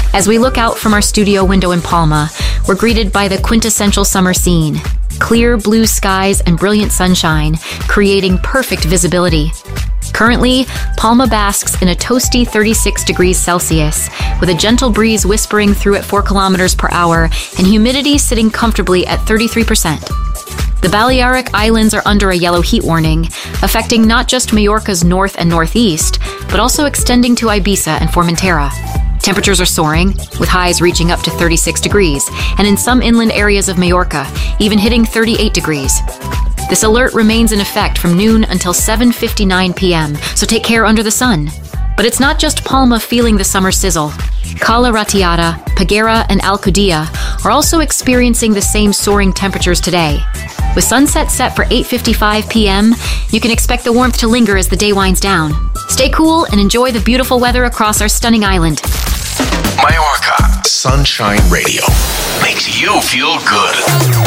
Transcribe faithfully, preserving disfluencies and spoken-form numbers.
As we look out from our studio window in Palma, we're greeted by the quintessential summer scene. Clear blue skies and brilliant sunshine, creating perfect visibility. Currently, Palma basks in a toasty thirty-six degrees Celsius, with a gentle breeze whispering through at four kilometers per hour and humidity sitting comfortably at thirty-three percent. The Balearic Islands are under a yellow heat warning, affecting not just Majorca's north and northeast, but also extending to Ibiza and Formentera. Temperatures are soaring, with highs reaching up to thirty-six degrees, and in some inland areas of Majorca, even hitting thirty-eight degrees. This alert remains in effect from noon until seven fifty-nine p.m., so take care under the sun. But it's not just Palma feeling the summer sizzle. Cala Ratllada, Peguera, and Alcudia are also experiencing the same soaring temperatures today. With sunset set for eight fifty-five p.m., you can expect the warmth to linger as the day winds down. Stay cool and enjoy the beautiful weather across our stunning island. Majorca Sunshine Radio makes you feel good.